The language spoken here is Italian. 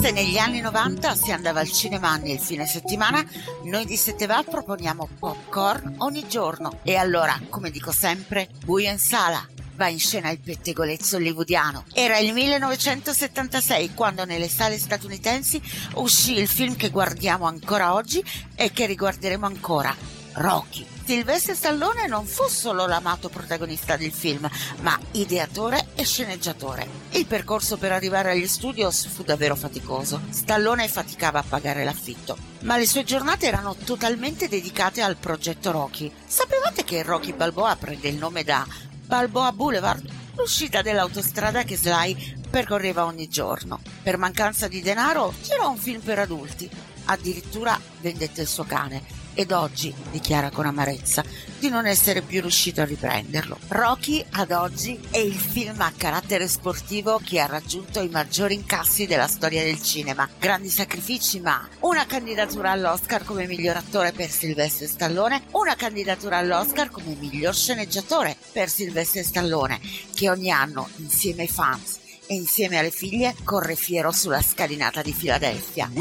Se negli anni 90 si andava al cinema il fine settimana, noi di 7 Watt proponiamo popcorn ogni giorno. E allora, come dico sempre, buio in sala. Va in scena il pettegolezzo hollywoodiano. Era il 1976 quando nelle sale statunitensi uscì il film che guardiamo ancora oggi e che riguarderemo ancora, Rocky. Sylvester Stallone non fu solo l'amato protagonista del film, ma ideatore e sceneggiatore. Il percorso per arrivare agli studios fu davvero faticoso. Stallone faticava a pagare l'affitto, ma le sue giornate erano totalmente dedicate al progetto Rocky. Sapevate che Rocky Balboa prende il nome da Balboa Boulevard, l'uscita dell'autostrada che Sly percorreva ogni giorno? Per mancanza di denaro girò un film per adulti, addirittura vendette il suo cane. Ed oggi dichiara con amarezza di non essere più riuscito a riprenderlo. Rocky ad oggi è il film a carattere sportivo che ha raggiunto i maggiori incassi della storia del cinema. Grandi sacrifici, ma una candidatura all'Oscar come miglior attore per Sylvester Stallone, una candidatura all'Oscar come miglior sceneggiatore per Sylvester Stallone, che ogni anno insieme ai fans e insieme alle figlie corre fiero sulla scalinata di Filadelfia.